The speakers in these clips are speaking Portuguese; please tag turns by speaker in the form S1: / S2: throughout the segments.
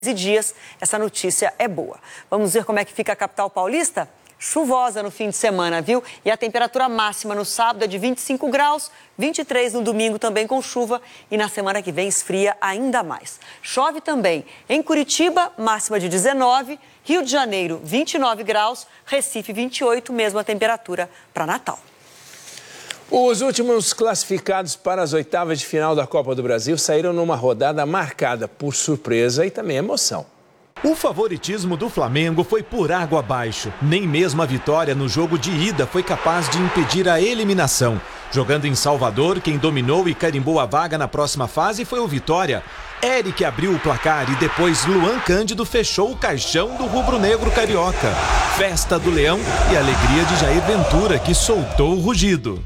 S1: dias, essa notícia é boa. Vamos ver como é que fica a capital paulista? Chuvosa no fim de semana, viu? E a temperatura máxima no sábado é de 25 graus, 23 no domingo também com chuva e na semana que vem esfria ainda mais. Chove também em Curitiba, máxima de 19, Rio de Janeiro 29 graus, Recife 28, mesma temperatura para Natal.
S2: Os últimos classificados para as oitavas de final da Copa do Brasil saíram numa rodada marcada por surpresa e também emoção.
S3: O favoritismo do Flamengo foi por água abaixo. Nem mesmo a vitória no jogo de ida foi capaz de impedir a eliminação. Jogando em Salvador, quem dominou e carimbou a vaga na próxima fase foi o Vitória. Eric abriu o placar e depois Luan Cândido fechou o caixão do rubro-negro carioca. Festa do Leão e alegria de Jair Ventura, que soltou o rugido.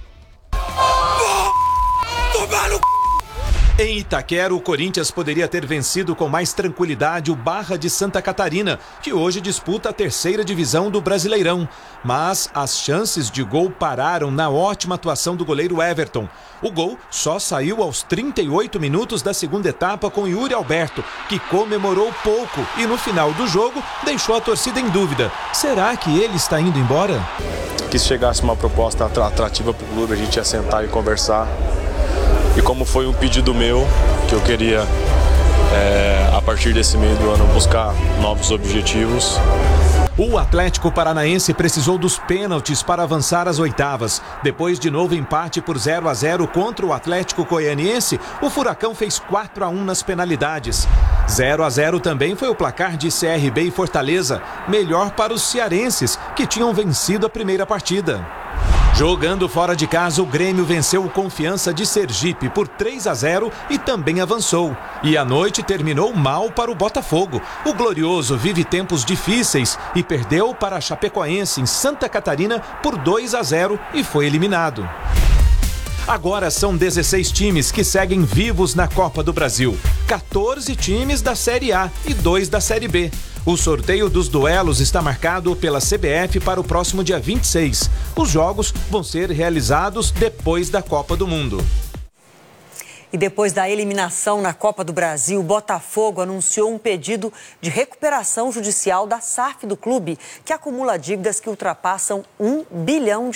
S3: Em Itaquera, o Corinthians poderia ter vencido com mais tranquilidade o Barra de Santa Catarina, que hoje disputa a terceira divisão do Brasileirão. Mas as chances de gol pararam na ótima atuação do goleiro Everton. O gol só saiu aos 38 minutos da segunda etapa com Yuri Alberto, que comemorou pouco e no final do jogo deixou a torcida em dúvida. Será que ele está indo embora?
S4: Que se chegasse uma proposta atrativa para o clube, a gente ia sentar e conversar. E como foi um pedido meu, que eu queria, a partir desse meio do ano, buscar novos objetivos.
S3: O Atlético Paranaense precisou dos pênaltis para avançar às oitavas. Depois de novo empate por 0-0 contra o Atlético Goianiense, o Furacão fez 4-1 nas penalidades. 0-0 também foi o placar de CRB e Fortaleza, melhor para os cearenses, que tinham vencido a primeira partida. Jogando fora de casa, o Grêmio venceu o Confiança de Sergipe por 3-0 e também avançou. E a noite terminou mal para o Botafogo. O Glorioso vive tempos difíceis e perdeu para a Chapecoense em Santa Catarina por 2-0 e foi eliminado. Agora são 16 times que seguem vivos na Copa do Brasil. 14 times da Série A e 2 da Série B. O sorteio dos duelos está marcado pela CBF para o próximo dia 26. Os jogos vão ser realizados depois da Copa do Mundo.
S1: E depois da eliminação na Copa do Brasil, o Botafogo anunciou um pedido de recuperação judicial da SAF do clube, que acumula dívidas que ultrapassam R$1 bilhão.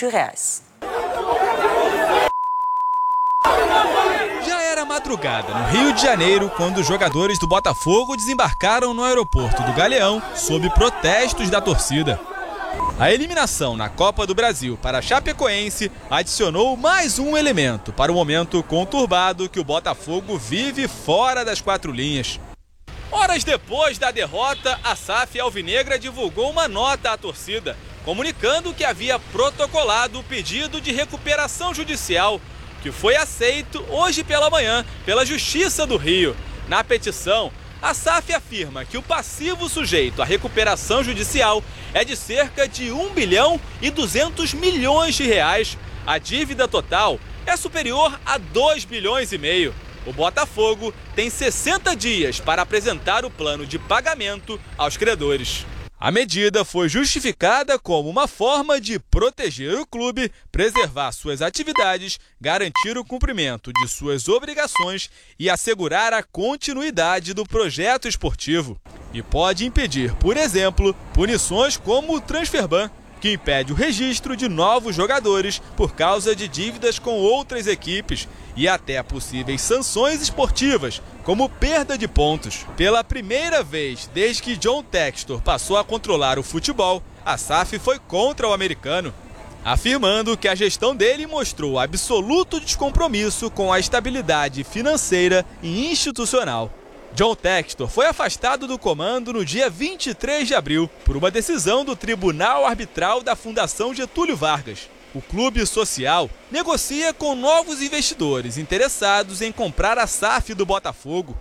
S5: Já era madrugada no Rio de Janeiro quando os jogadores do Botafogo desembarcaram no aeroporto do Galeão sob protestos da torcida. A eliminação na Copa do Brasil para a Chapecoense adicionou mais um elemento para o momento conturbado que o Botafogo vive fora das quatro linhas. Horas depois da derrota, a SAF alvinegra divulgou uma nota à torcida, comunicando que havia protocolado o pedido de recuperação judicial, que foi aceito hoje pela manhã pela Justiça do Rio. Na petição, a SAF afirma que o passivo sujeito à recuperação judicial é de cerca de R$1 bilhão e 200 milhões de reais. A dívida total é superior a 2,5 bilhões. O Botafogo tem 60 dias para apresentar o plano de pagamento aos credores. A medida foi justificada como uma forma de proteger o clube, preservar suas atividades, garantir o cumprimento de suas obrigações e assegurar a continuidade do projeto esportivo. E pode impedir, por exemplo, punições como o transfer ban, que impede o registro de novos jogadores por causa de dívidas com outras equipes e até possíveis sanções esportivas, como perda de pontos. Pela primeira vez desde que John Textor passou a controlar o futebol, a SAF foi contra o americano, afirmando que a gestão dele mostrou absoluto descompromisso com a estabilidade financeira e institucional. John Textor foi afastado do comando no dia 23 de abril por uma decisão do Tribunal Arbitral da Fundação Getúlio Vargas. O clube social negocia com novos investidores interessados em comprar a SAF do Botafogo.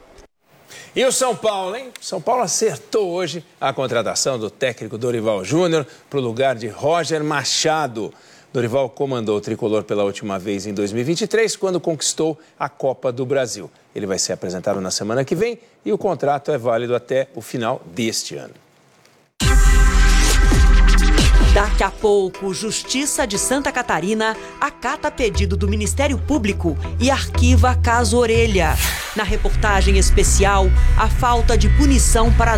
S2: E o São Paulo, hein? São Paulo acertou hoje a contratação do técnico Dorival Júnior para o lugar de Roger Machado. Dorival comandou o tricolor pela última vez em 2023, quando conquistou a Copa do Brasil. Ele vai ser apresentado na semana que vem e o contrato é válido até o final deste ano.
S1: Daqui a pouco, Justiça de Santa Catarina acata pedido do Ministério Público e arquiva caso Orelha. Na reportagem especial, a falta de punição para